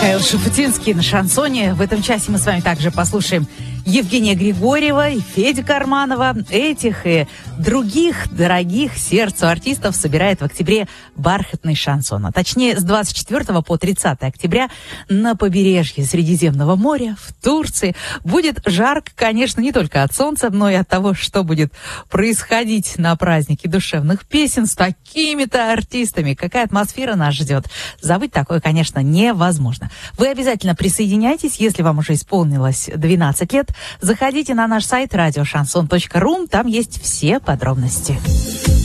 Михаил Шуфутинский на шансоне. В этом часе мы с вами также послушаем Евгения Григорьева и Федю Карманова. Этих и других дорогих сердцу артистов собирает в октябре бархатный шансон. А точнее, с 24 по 30 октября на побережье Средиземного моря в Турции будет жарко, конечно, не только от солнца, но и от того, что будет происходить на празднике душевных песен с такими-то артистами. Какая атмосфера нас ждет. Забыть такое, конечно, невозможно. Вы обязательно присоединяйтесь, если вам уже исполнилось 12 лет. Заходите на наш сайт радиошансон.ру, там есть все подробности.